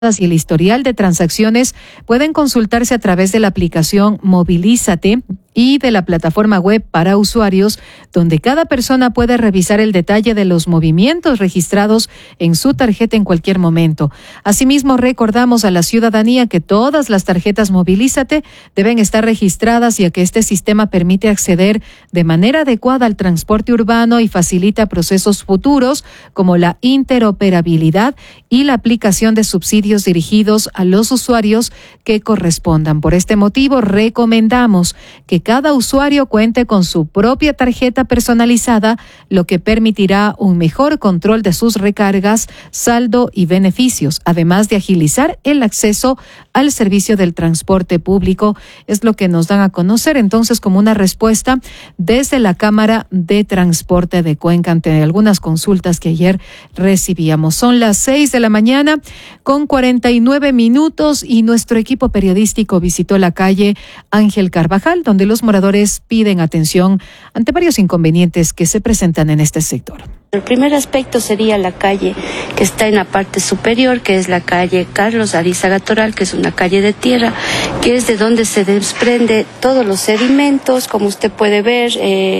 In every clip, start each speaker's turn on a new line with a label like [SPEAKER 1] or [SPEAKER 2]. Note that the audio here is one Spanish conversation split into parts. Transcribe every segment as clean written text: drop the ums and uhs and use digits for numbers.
[SPEAKER 1] y el historial de transacciones pueden consultarse a través de la aplicación Movilízate y de la plataforma web para usuarios, donde cada persona puede revisar el detalle de los movimientos registrados en su tarjeta en cualquier momento. Asimismo, recordamos a la ciudadanía que todas las tarjetas Movilízate deben estar registradas, ya que este sistema permite acceder de manera adecuada al transporte urbano y facilita procesos futuros como la interoperabilidad y la aplicación de subsidios dirigidos a los usuarios que correspondan. Por este motivo, recomendamos que cada usuario cuente con su propia tarjeta personalizada, lo que permitirá un mejor control de sus recargas, saldo y beneficios, además de agilizar el acceso al servicio del transporte público. Es lo que nos dan a conocer entonces como una respuesta desde la Cámara de Transporte de Cuenca ante algunas consultas que ayer recibíamos. Son las 6 de la mañana con 49 minutos y nuestro equipo periodístico visitó la calle Ángel Carvajal, donde los moradores piden atención ante varios inconvenientes que se presentan en este sector.
[SPEAKER 2] El primer aspecto sería la calle que está en la parte superior, que es la calle Carlos Arizaga Toral, que es una calle de tierra, que es de donde se desprende todos los sedimentos. Como usted puede ver,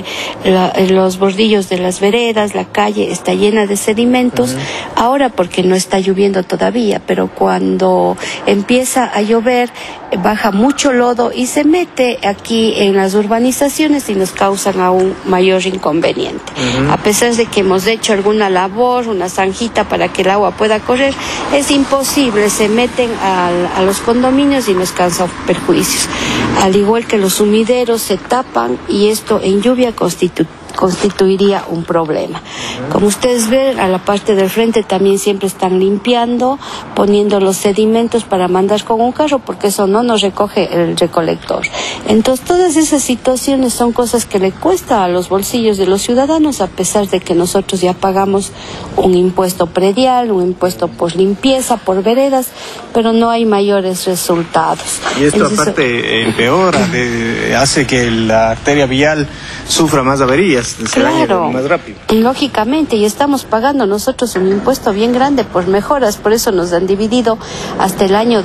[SPEAKER 2] los bordillos de las veredas, la calle está llena de sedimentos. Ahora porque no está lloviendo todavía, pero cuando empieza a llover baja mucho lodo y se mete aquí en las urbanizaciones y nos causan aún mayor inconveniente. A pesar de que hemos hecho alguna labor, una zanjita para que el agua pueda correr, es imposible, se meten a los condominios y nos causan perjuicios. Al igual que los sumideros se tapan y esto en lluvia constituiría un problema. Como ustedes ven, a la parte del frente también siempre están limpiando, poniendo los sedimentos para mandar con un carro, porque eso no nos recoge el recolector. Entonces, todas esas situaciones son cosas que le cuesta a los bolsillos de los ciudadanos, a pesar de que nosotros ya pagamos un impuesto predial, un impuesto por limpieza, por veredas, pero no hay mayores resultados.
[SPEAKER 3] Y esto aparte empeora, hace que la arteria vial sufra más averías.
[SPEAKER 2] Claro,
[SPEAKER 3] más rápido.
[SPEAKER 2] Lógicamente, y estamos pagando nosotros un impuesto bien grande por mejoras, por eso nos han dividido hasta el año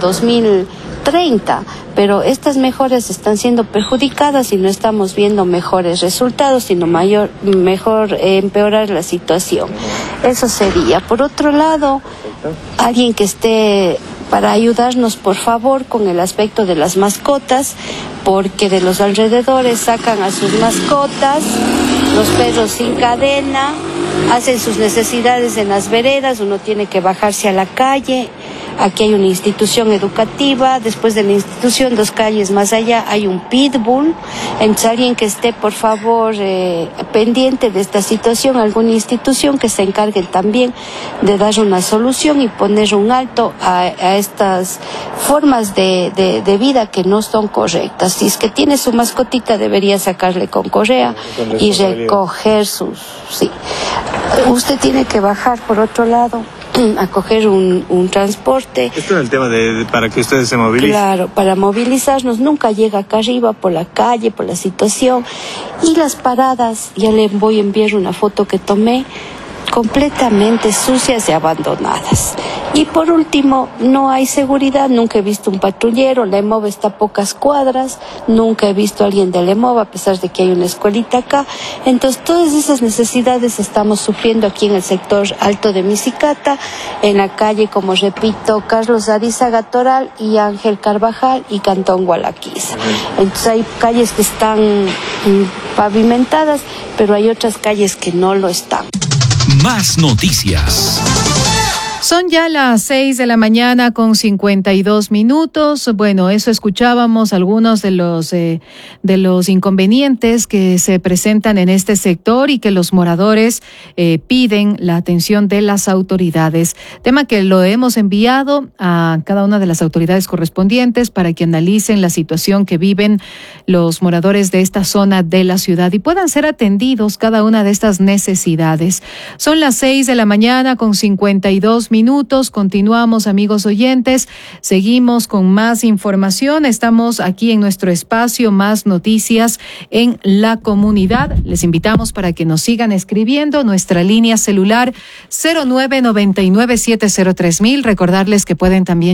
[SPEAKER 2] 2030, pero estas mejoras están siendo perjudicadas y no estamos viendo mejores resultados, sino mejor empeorar la situación. Eso sería. Por otro lado, alguien que esté para ayudarnos, por favor, con el aspecto de las mascotas, porque de los alrededores sacan a sus mascotas, los perros sin cadena, hacen sus necesidades en las veredas, uno tiene que bajarse a la calle. Aquí hay una institución educativa, después de la institución, 2 calles más allá, hay un pitbull. Entonces, alguien que esté, por favor, pendiente de esta situación, alguna institución que se encargue también de dar una solución y poner un alto a estas formas de vida que no son correctas. Si es que tiene su mascotita, debería sacarle con correa y recoger sus... Sí. Usted tiene que bajar por otro lado a coger un transporte.
[SPEAKER 3] Esto es el tema para que ustedes se movilicen.
[SPEAKER 2] Claro, para movilizarnos, nunca llega acá arriba por la calle, por la situación. Y las paradas, ya le voy a enviar una foto que tomé, completamente sucias y abandonadas. Y por último, no hay seguridad, nunca he visto un patrullero, la EMOV está a pocas cuadras, nunca he visto a alguien de la EMOV, a pesar de que hay una escuelita acá. Entonces, todas esas necesidades estamos sufriendo aquí en el sector alto de Misicata, en la calle, como repito, Carlos Arizaga Toral y Ángel Carvajal y Cantón Gualaquiza. Entonces, hay calles que están pavimentadas, pero hay otras calles que no lo están.
[SPEAKER 4] Más noticias.
[SPEAKER 1] Son ya las 6 de la mañana con 52 minutos. Bueno, eso escuchábamos algunos de los inconvenientes que se presentan en este sector y que los moradores piden la atención de las autoridades. Tema que lo hemos enviado a cada una de las autoridades correspondientes para que analicen la situación que viven los moradores de esta zona de la ciudad y puedan ser atendidos cada una de estas necesidades. Son las 6 de la mañana con 52 minutos. minutos. Continuamos, amigos oyentes. Seguimos con más información. Estamos aquí en nuestro espacio Más Noticias en la Comunidad. Les invitamos para que nos sigan escribiendo. Nuestra línea celular 0999703000. Recordarles que pueden también